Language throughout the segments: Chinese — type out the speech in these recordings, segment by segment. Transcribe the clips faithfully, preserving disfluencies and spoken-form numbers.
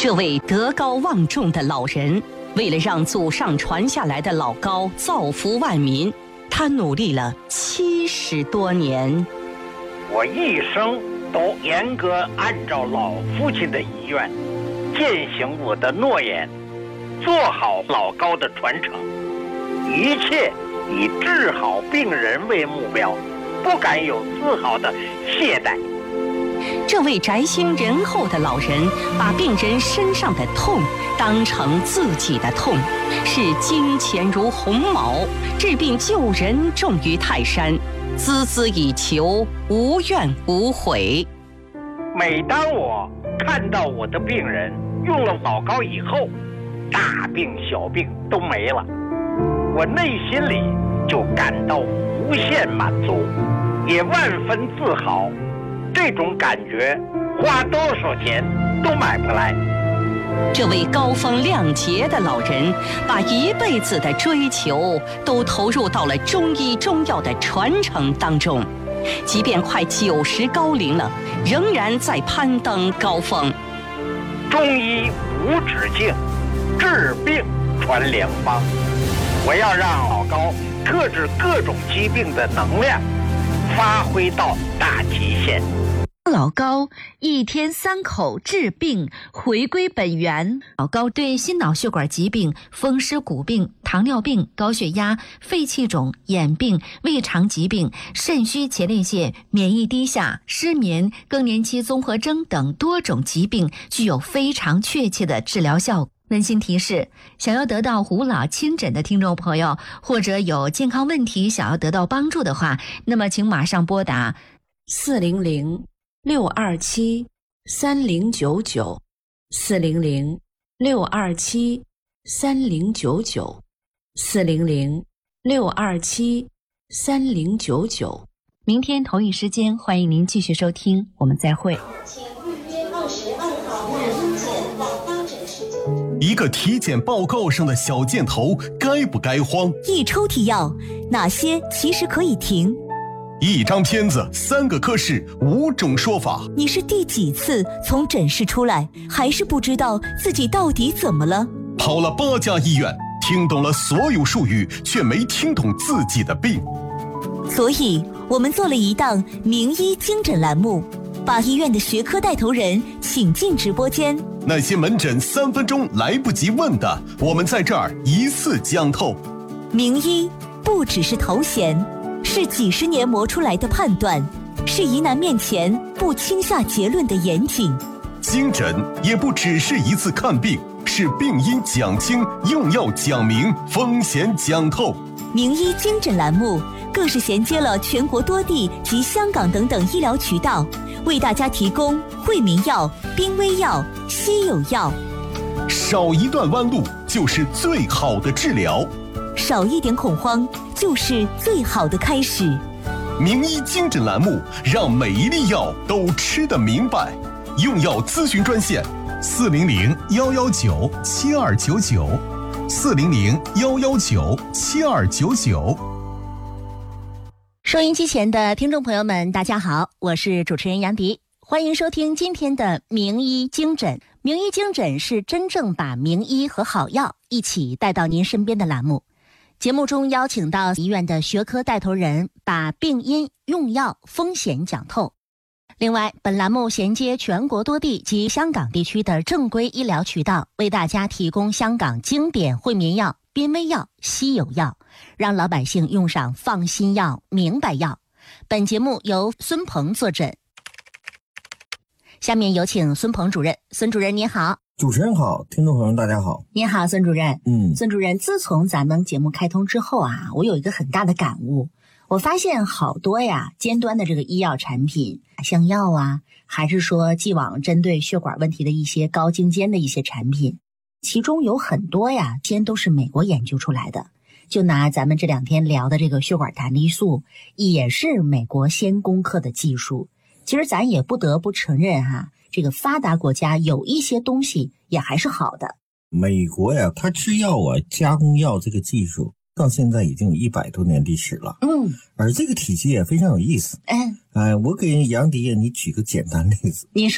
这位德高望重的老人，为了让祖上传下来的老高造福万民，他努力了七十多年。 我一生都严格按照老父亲的遗愿，践行我的诺言，做好老高的传承，一切以治好病人为目标，不敢有丝毫的懈怠。 这位宅心仁厚的老人，把病人身上的痛当成自己的痛，视金钱如鸿毛，治病救人重于泰山，孜孜以求，无怨无悔。 每当我看到我的病人用了老高以后，大病小病都没了，我内心里就感到无限满足，也万分自豪。这种感觉花多少钱都买不来。 这位高风亮节的老人，把一辈子的追求都投入到了中医中药的传承当中，即便快九十高龄了，仍然在攀登高峰。 中医无止境，治病传良方。我要让老高克制各种疾病的能量发挥到大极限。 老高一天三口治病，回归本源。老高对心脑血管疾病、风湿骨病、糖尿病、高血压、肺气肿、眼病、胃肠疾病、肾虚前列腺、免疫低下、失眠、更年期综合征等多种疾病具有非常确切的治疗效果。温馨提示：想要得到胡老亲诊的听众朋友，或者有健康问题想要得到帮助的话，那么请马上拨打四零零六二七三零九九，四零零六二七三零九九，四零零六二七三零九九。明天同一时间，欢迎您继续收听，我们再会。 请预约二十二号男医检晚发诊时间。 一个体检报告上的小箭头该不该慌？ 一抽屉药，哪些其实可以停？ 一张片子，三个科室，五种说法。 你是第几次从诊室出来，还是不知道自己到底怎么了？ 跑了八家医院，听懂了所有术语，却没听懂自己的病。 所以我们做了一档名医精诊栏目，把医院的学科带头人请进直播间。 那些门诊三分钟来不及问的，我们在这儿一次讲透。 名医不只是头衔，是几十年磨出来的判断，是疑难面前不轻下结论的严谨。 精诊也不只是一次看病，是病因讲清，用药讲明，风险讲透。 名医精诊栏目更是衔接了全国多地及香港等等医疗渠道，为大家提供惠民药、濒危药、稀有药。 少一段弯路就是最好的治疗， 少一点恐慌就是最好的开始。 名医精诊栏目，让每一粒药都吃得明白。用药咨询专线：四零零幺幺九七二九九，四零零幺幺九七二九九。 收音机前的听众朋友们，大家好，我是主持人杨迪，欢迎收听今天的名医精诊。名医精诊是真正把名医和好药一起带到您身边的栏目。节目中邀请到医院的学科带头人，把病因、用药、风险讲透。另外，本栏目衔接全国多地及香港地区的正规医疗渠道，为大家提供香港经典惠民药、濒危药、稀有药，让老百姓用上放心药、明白药。本节目由孙鹏坐诊。下面有请孙鹏主任。孙主任您好。 主持人好，听众朋友们大家好。 您好，孙主任。 嗯， 孙主任，自从咱们节目开通之后啊，我有一个很大的感悟。我发现好多呀，尖端的这个医药产品，像药啊，还是说既往针对血管问题的一些高精尖的一些产品，其中有很多呀，先都是美国研究出来的。就拿咱们这两天聊的这个血管弹力素，也是美国先攻克的技术。其实咱也不得不承认哈，这个发达国家有一些东西也还是好的。 美国呀，它制药啊、加工药这个技术到现在已经有一百多年历史了。 嗯， 而这个体系也非常有意思。 嗯， 哎，我给杨迪你举个简单例子。 您说。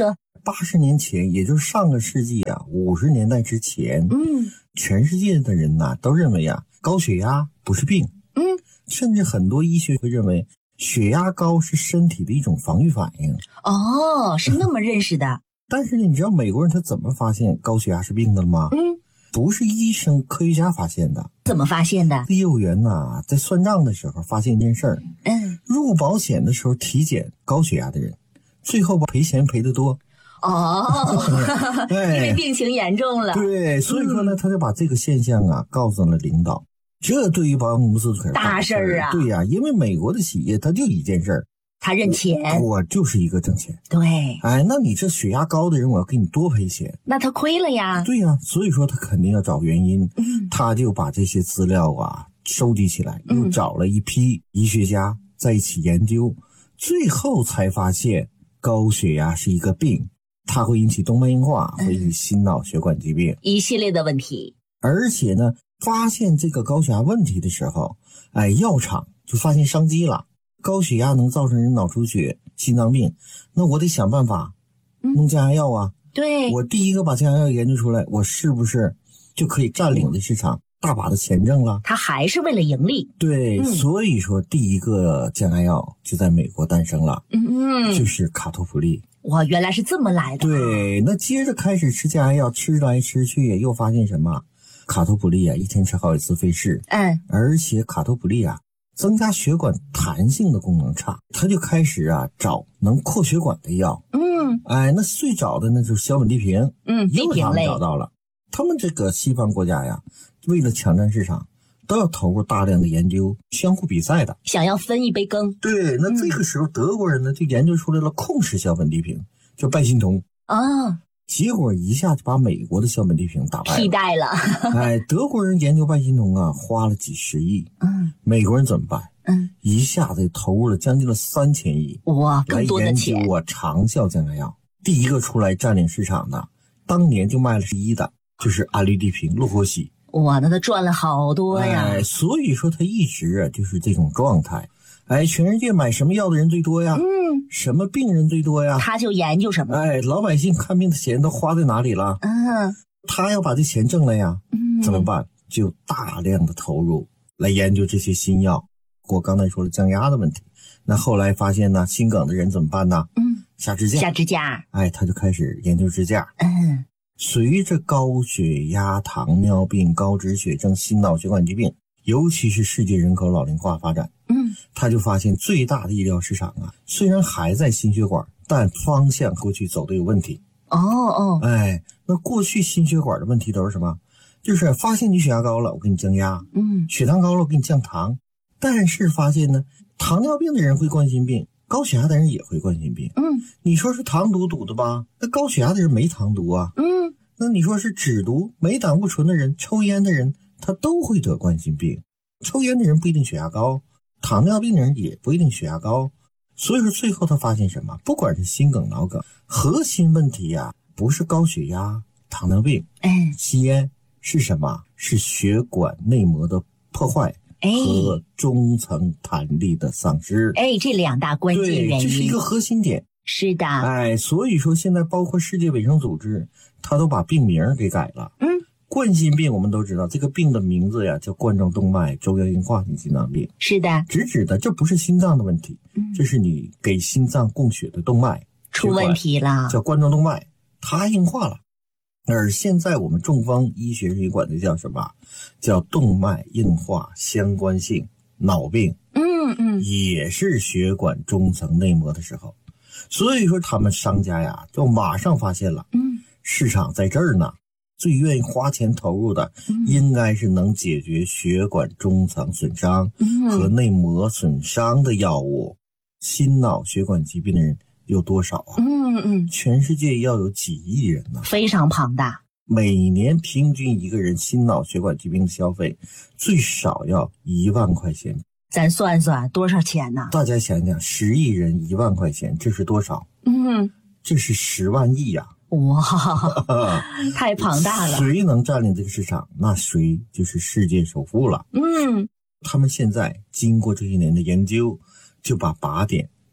八十年前，也就是上个世纪啊五十年代之前， 嗯， 全世界的人呐、啊、都认为啊高血压不是病， 嗯， 甚至很多医学会认为血压高是身体的一种防御反应。 哦，是那么认识的。 但是呢，你知道美国人他怎么发现高血压是病的吗？ 嗯， 不是医生科学家发现的。 怎么发现的？ 业务员呐、啊、在算账的时候发现一件事儿， 嗯， 入保险的时候体检高血压的人，最后赔钱赔得多。 哦，因为病情严重了。 对，所以说呢，他就把这个现象啊告诉了领导。这对于保险公司可是大事儿啊！ 对呀、啊，因为美国的企业它就一件事儿， 他认钱， 我就是一个挣钱。 对， 哎，那你这血压高的人，我要给你多赔钱， 那他亏了呀。 对呀、啊，所以说他肯定要找原因， 嗯， 他就把这些资料啊收集起来，又找了一批医学家在一起研究，嗯、最后才发现高血压是一个病，它会引起动脉硬化，会引起心脑血管疾病， 一系列的问题。 而且呢，发现这个高血压问题的时候，哎，药厂就发现商机了。高血压能造成人脑出血、心脏病，那我得想办法弄降压药啊。 嗯、对， 我第一个把降压药研究出来，我是不是就可以占领的市场，大把的钱挣了？ 他还是为了盈利。 对，嗯、所以说第一个降压药就在美国诞生了， 嗯， 就是卡托普利。 哇，原来是这么来的。 对，那接着开始吃降压药，吃来吃去又发现什么？卡托普利啊，一天吃好几次费事。 嗯， 而且卡托普利啊，增加血管弹性的功能差，他就开始啊找能扩血管的药。 嗯， 哎，那最早的那就是小苯地平。 嗯， 又他们找到了。他们这个西方国家呀，为了抢占市场，都要投入大量的研究，相互比赛的， 想要分一杯羹。 对，那这个时候德国人呢就研究出来了控制小苯地平，叫拜辛酮啊。 结果一下就把美国的小苯地平打败了， 替代了。 哎，德国人研究拜辛酮啊，花了几十亿。 嗯， 美国人怎么办？ 嗯， 一下子投入了将近了三千亿。 哇，更多的钱！ 来研究啊，长效降压药，第一个出来占领市场的，当年就卖了十一的，就是安利地平、洛霍喜。 哇，那他赚了好多呀！ 哎，所以说他一直啊就是这种状态。哎，全世界买什么药的人最多呀？ 嗯， 什么病人最多呀？ 他就研究什么。 哎，老百姓看病的钱都花在哪里了？ 嗯， 他要把这钱挣了呀。 嗯， 怎么办？就大量的投入来研究这些新药。我刚才说了降压的问题，那后来发现呢，心梗的人怎么办呢？ 嗯， 下支架。 下支架。 哎，他就开始研究支架。 嗯， 随着高血压、糖尿病、高脂血症、心脑血管疾病，尤其是世界人口老龄化发展， 嗯， 他就发现最大的医疗市场啊，虽然还在心血管，但方向过去走的有问题。 哦哦， 哎，那过去心血管的问题都是什么？就是发现你血压高了，我给你降压； 嗯， 血糖高了，我给你降糖。但是发现呢，糖尿病的人会冠心病，高血压的人也会冠心病。 嗯， 你说是糖毒堵的吧？那高血压的人没糖毒啊。 嗯， 那你说是脂毒，没胆固醇的人、抽烟的人，他都会得冠心病。抽烟的人不一定血压高，糖尿病的人也不一定血压高。所以说最后他发现什么？不管是心梗、脑梗，核心问题呀、啊，不是高血压、糖尿病， 哎， 吸烟是什么？是血管内膜的破坏和中层弹力的丧失。 哎，这两大关键原因， 这是一个核心点。 是的， 哎，所以说现在包括世界卫生组织，他都把病名给改了。 嗯， 冠心病我们都知道，这个病的名字呀叫冠状动脉粥样硬化性心脏病。 是的， 直指的这不是心脏的问题， 嗯， 这是你给心脏供血的动脉出问题了， 叫冠状动脉，它硬化了。而现在我们中风医学人员管的叫什么？叫动脉硬化相关性脑病。 嗯嗯， 也是血管中层内膜的时候。所以说他们商家呀就马上发现了， 嗯， 市场在这儿呢，最愿意花钱投入的，嗯，应该是能解决血管中层损伤和内膜损伤的药物。心脑血管疾病的人有多少啊？ 嗯嗯， 全世界要有几亿人呢， 非常庞大。 每年平均一个人心脑血管疾病的消费最少要一万块钱。 咱算算多少钱呢？ 大家想想，十亿人一万块钱，这是多少？ 嗯， 这是十万亿呀！ 哇，太庞大了。 谁能占领这个市场，那谁就是世界首富了。 嗯， 他们现在经过这些年的研究，就把靶点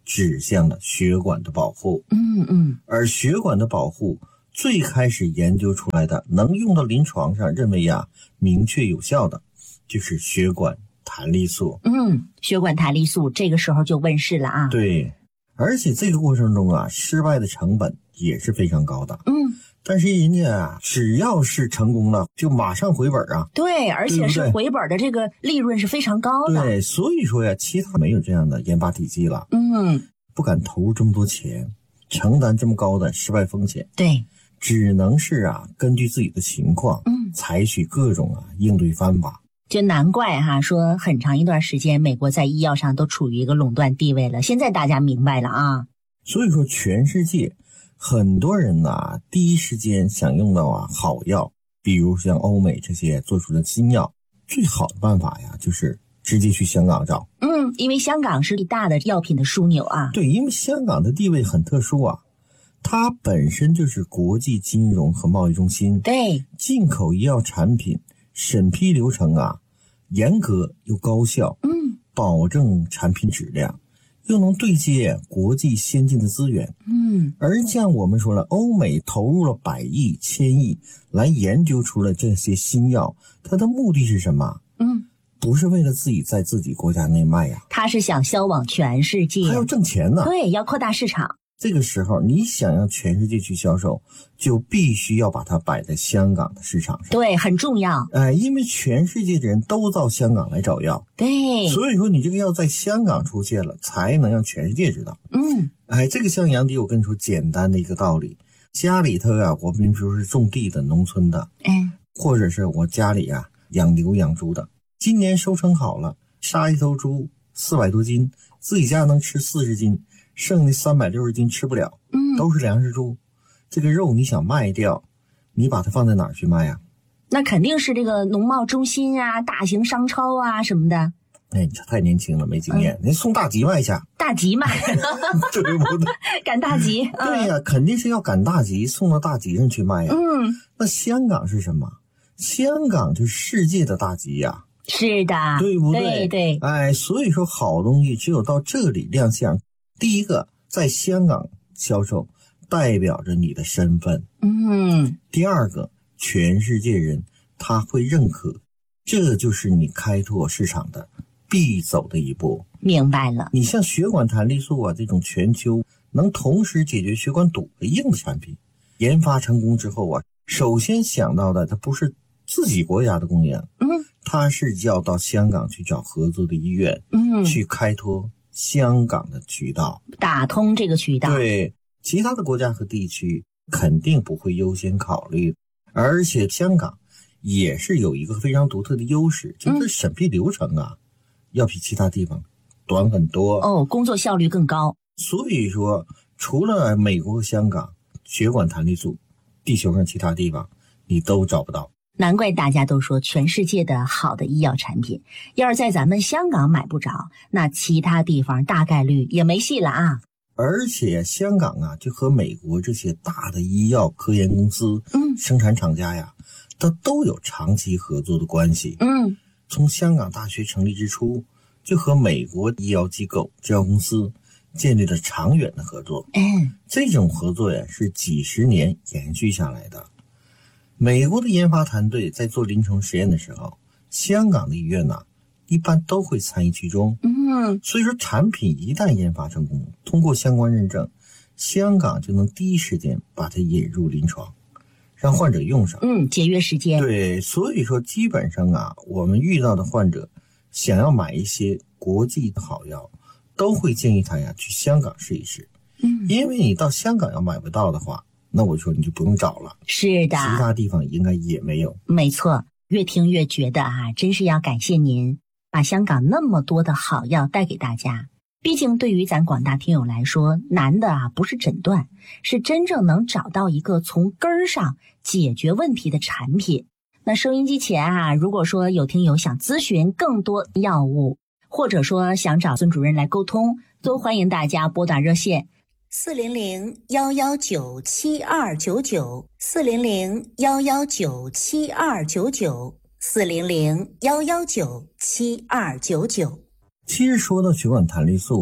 指向了血管的保护。 嗯嗯， 而血管的保护最开始研究出来的，能用到临床上，认为呀明确有效的，就是血管弹力素。 嗯，血管弹力素这个时候就问世了啊。 对，而且这个过程中啊，失败的成本也是非常高的。 嗯， 但是人家啊，只要是成功了，就马上回本啊。 对，而且是回本的这个利润是非常高的。 对，所以说呀，其他没有这样的研发体系了。 嗯， 不敢投入这么多钱，承担这么高的失败风险。 对， 只能是啊，根据自己的情况， 嗯， 采取各种啊应对方法。 就难怪哈，说很长一段时间，美国在医药上都处于一个垄断地位了。现在大家明白了啊。 所以说，全世界很多人呐，第一时间想用到啊好药，比如像欧美这些做出的新药，最好的办法呀，就是直接去香港找。 嗯，因为香港是最大的药品的枢纽啊。 对，因为香港的地位很特殊啊。它本身就是国际金融和贸易中心， 对， 进口医药产品审批流程啊严格又高效， 嗯， 保证产品质量，又能对接国际先进的资源， 嗯， 而像我们说了，欧美投入了百亿、千亿来研究出了这些新药，它的目的是什么？ 嗯， 不是为了自己在自己国家内卖呀， 他是想销往全世界， 还要挣钱呢。 对，要扩大市场。 这个时候你想要全世界去销售，就必须要把它摆在香港的市场上。 对，很重要。 哎，因为全世界的人都到香港来找药， 对， 所以说你这个药在香港出现了，才能让全世界知道。 嗯， 哎，这个像杨迪，我跟你说简单的一个道理，家里头啊，我们比如是种地的、农村的， 嗯， 或者是我家里啊养牛养猪的，今年收成好了，杀一头猪四百多斤，自己家能吃四十斤。剩下三百六十斤吃不了， 嗯， 都是粮食猪。这个肉你想卖掉，你把它放在哪儿去卖呀？ 那肯定是这个农贸中心啊、大型商超啊什么的。 哎，你这太年轻了，没经验，您、嗯、送大集卖去。 大集卖， 对不对？ 赶大集。 嗯、对呀、啊，肯定是要赶大集，送到大集上去卖呀。 嗯， 那香港是什么？香港就是世界的大集呀。 是的， 对不对？ 对对。 哎，所以说好东西只有到这里亮相。第一个，在香港销售，代表着你的身份。 嗯。 第二个，全世界人他会认可，这就是你开拓市场的必走的一步。 明白了。 你像血管弹力素啊这种全球能同时解决血管堵的硬的产品，研发成功之后啊，首先想到的它不是自己国家的供应， 嗯， 它是要到香港去找合作的医院， 嗯， 去开拓香港的渠道， 打通这个渠道。 对，其他的国家和地区肯定不会优先考虑。而且香港也是有一个非常独特的优势，就是审批流程啊、嗯、要比其他地方短很多哦，工作效率更高。 所以说除了美国和香港，血管弹力素地球上其他地方你都找不到。 难怪大家都说全世界的好的医药产品，要是在咱们香港买不着，那其他地方大概率也没戏了啊。 而且香港啊，就和美国这些大的医药科研公司、 嗯， 生产厂家呀，它都有长期合作的关系。 嗯， 从香港大学成立之初，就和美国医药机构、制药公司建立了长远的合作。 嗯， 这种合作呀，是几十年延续下来的。美国的研发团队在做临床实验的时候，香港的医院呢、啊，一般都会参与其中。 嗯， 所以说产品一旦研发成功，通过相关认证，香港就能第一时间把它引入临床，让患者用上。 嗯，节约时间。 对，所以说基本上啊，我们遇到的患者想要买一些国际的好药，都会建议他呀去香港试一试。 嗯， 因为你到香港要买不到的话，那我说你就不用找了。 是的， 其他地方应该也没有。 没错，越听越觉得啊，真是要感谢您把香港那么多的好药带给大家。毕竟对于咱广大听友来说，难的啊不是诊断，是真正能找到一个从根儿上解决问题的产品。那收音机前啊，如果说有听友想咨询更多药物，或者说想找孙主任来沟通，都欢迎大家拨打热线四零零幺幺九七二九九，四零零幺幺九七二九九，四零零幺幺九七二九九。 其实说到血管弹力素啊，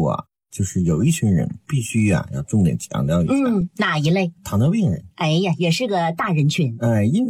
就是有一群人必须呀、啊、要重点强调一下。 嗯，哪一类？ 糖尿病人。 哎呀，也是个大人群。 哎，因